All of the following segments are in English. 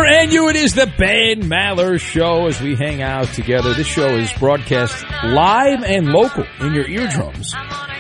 Kramer and you. It is the Ben Maller Show as we hang out together. This show is broadcast live and local in your eardrums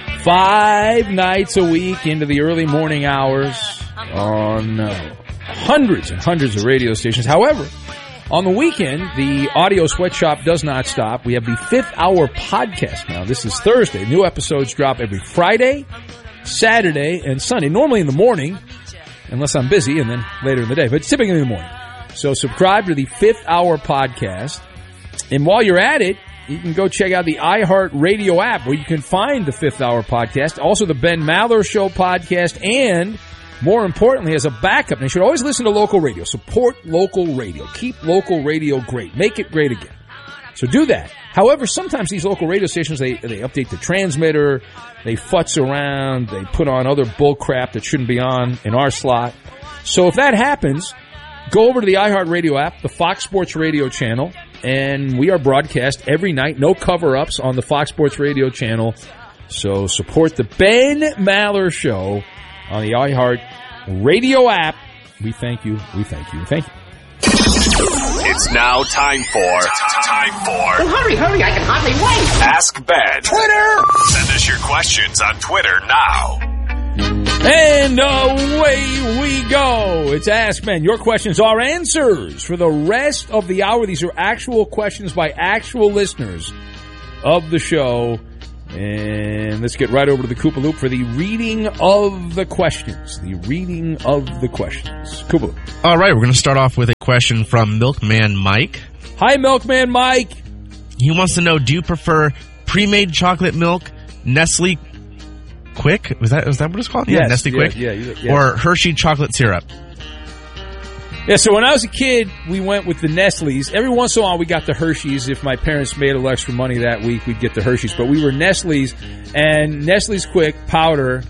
5 nights a week into the early morning hours on hundreds and hundreds of radio stations. However, on the weekend, the audio sweatshop does not stop. We have the 5th hour podcast now. This is Thursday. New episodes drop every Friday, Saturday, and Sunday. Normally in the morning, unless I'm busy, and then later in the day. But it's typically in the morning. So subscribe to the 5th hour podcast. And while you're at it, you can go check out the iHeartRadio app where you can find the 5th hour podcast. Also the Ben Maller Show podcast. And more importantly, as a backup, and you should always listen to local radio. Support local radio. Keep local radio great. Make it great again. So do that. However, sometimes these local radio stations, they update the transmitter, they futz around, they put on other bull crap that shouldn't be on in our slot. So if that happens, go over to the iHeartRadio app, the Fox Sports Radio channel, and we are broadcast every night, no cover-ups on the Fox Sports Radio channel. So support the Ben Maller Show on the iHeartRadio app. We thank you. We thank you. Thank you. It's now time for... Well, hurry, I can hardly wait. Ask Ben. Twitter! Send us your questions on Twitter now. And away we go. It's Ask Ben. Your questions are answers for the rest of the hour. These are actual questions by actual listeners of the show. And let's get right over to the Koopa Loop for the reading of the questions. The reading of the questions. Koopa Loop. All right, we're going to start off with a question from Milkman Mike. Hi, Milkman Mike. He wants to know, do you prefer pre-made chocolate milk, Nestle Quick? Was that what it's called? Yes, Yeah, Nestle Quick? Yeah. Or Hershey chocolate syrup? Yeah, so when I was a kid, we went with the Nestle's. Every once in a while, we got the Hershey's. If my parents made a little extra money that week, we'd get the Hershey's. But we were Nestle's and Nestle's Quick powder.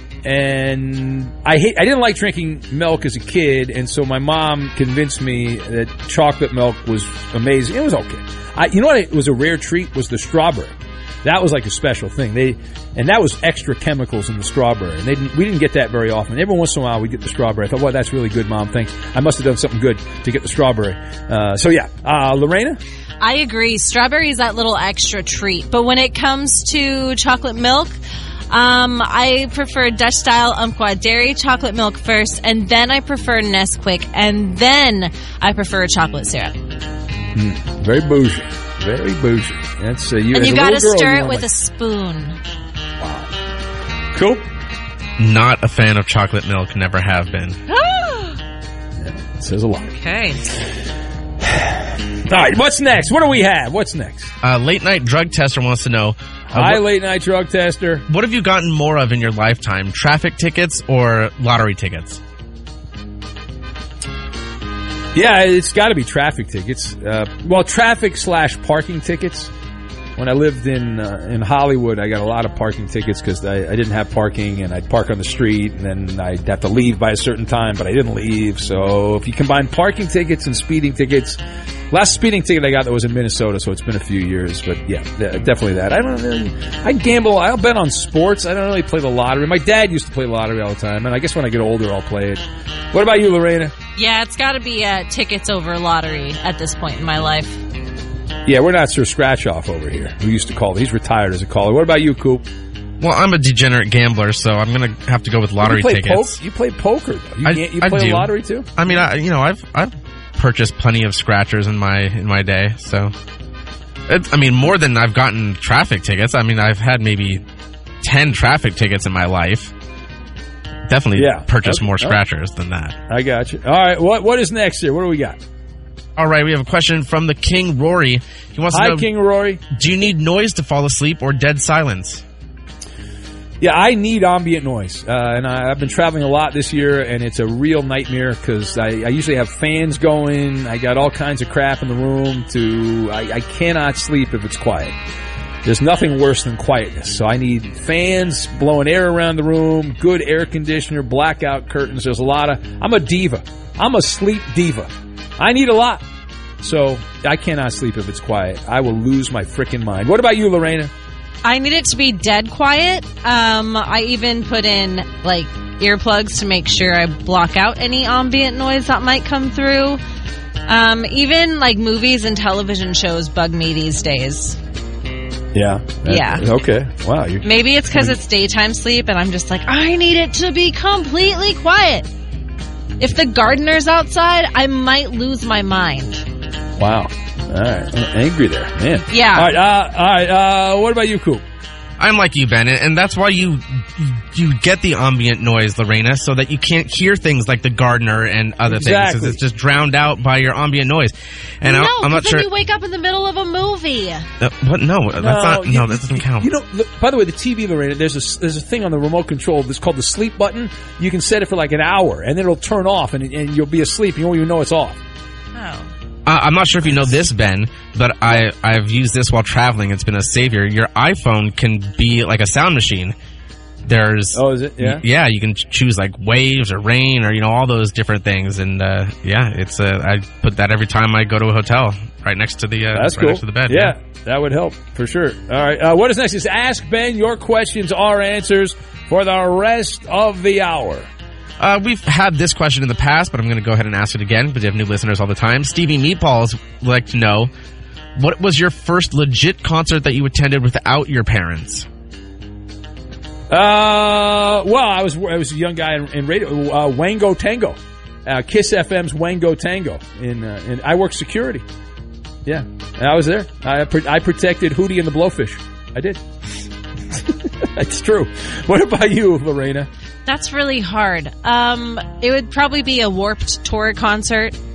And I didn't like drinking milk as a kid, and so my mom convinced me that chocolate milk was amazing. It was okay. You know what? It was a rare treat was the strawberry. That was like a special thing. And that was extra chemicals in the strawberry. And we didn't get that very often. Every once in a while, we'd get the strawberry. I thought, well, that's really good, Mom. Thanks. I must have done something good to get the strawberry. Lorena? I agree. Strawberry is that little extra treat. But when it comes to chocolate milk, I prefer Dutch-style Umpqua dairy chocolate milk first, and then I prefer Nesquik, and then I prefer chocolate syrup. Very bougie. Very bougie. That's you. And you got to stir it with a spoon. Wow. Cool. Not a fan of chocolate milk. Never have been. It says a lot. Okay. All right. What's next? What do we have? What's next? Late Night Drug Tester wants to know. Hi, Late Night Drug Tester. What have you gotten more of in your lifetime? Traffic tickets or lottery tickets? Yeah, it's got to be traffic tickets. Traffic/parking tickets. When I lived in Hollywood, I got a lot of parking tickets because I didn't have parking, and I'd park on the street, and then I'd have to leave by a certain time, but I didn't leave. So if you combine parking tickets and speeding tickets, last speeding ticket I got that was in Minnesota, so it's been a few years. But yeah, definitely that. I gamble. I'll bet on sports. I don't really play the lottery. My dad used to play the lottery all the time, and I guess when I get older, I'll play it. What about you, Lorena? Yeah, it's got to be tickets over lottery at this point in my life. Yeah, we're not Sir Scratch-Off over here. We used to call. He's retired as a caller. What about you, Coop? Well, I'm a degenerate gambler, so I'm going to have to go with lottery tickets. You play poker, though. You play lottery, too? I mean, I've purchased plenty of scratchers in my day, so... more than I've gotten traffic tickets. I mean, I've had maybe 10 traffic tickets in my life. Definitely purchased more scratchers than that. I got you. All right, what is next here? What do we got? All right, we have a question from the King Rory. He wants to know, King Rory. Do you need noise to fall asleep or dead silence? Yeah, I need ambient noise. And I've been traveling a lot this year, and it's a real nightmare because I usually have fans going. I got all kinds of crap in the room. I cannot sleep if it's quiet. There's nothing worse than quietness. So I need fans blowing air around the room, good air conditioner, blackout curtains. There's a lot of... I'm a diva. I'm a sleep diva. I need a lot. So I cannot sleep if it's quiet. I will lose my frickin' mind. What about you, Lorena? I need it to be dead quiet. I even put in earplugs to make sure I block out any ambient noise that might come through. Even like movies and television shows bug me these days. Yeah. Yeah. Okay. Wow. Maybe it's because it's daytime sleep and I'm just like, I need it to be completely quiet. If the gardener's outside, I might lose my mind. Wow. All right. Angry there, man. Yeah. All right. What about you, Coop? I'm like you, Ben, and that's why you get the ambient noise, Lorena, so that you can't hear things like the gardener and other things, because it's just drowned out by your ambient noise. And no, I'm not sure. You wake up in the middle of a movie. What? No, that's not. No, that doesn't count. You know, by the way, the TV, Lorena, there's a thing on the remote control that's called the sleep button. You can set it for like an hour, and then it'll turn off, and you'll be asleep. You won't even know it's off. Oh. I'm not sure if you know this, Ben, but I've used this while traveling. It's been a savior. Your iPhone can be like a sound machine. There's is it? Yeah. Yeah, you can choose like waves or rain or all those different things, and it's I put that every time I go to a hotel right next to the That's cool. Next to the bed. Yeah, that would help for sure. All right, what is next? Is Ask Ben your questions, our answers for the rest of the hour. We've had this question in the past, but I'm going to go ahead and ask it again because we have new listeners all the time. Stevie Meatballs would like to know, what was your first legit concert that you attended without your parents? Well, I was a young guy in radio, Wango Tango, Kiss FM's Wango Tango, and I worked security. Yeah, and I was there. I protected Hootie and the Blowfish. I did. That's true. What about you, Lorena? That's really hard. It would probably be a Warped Tour concert.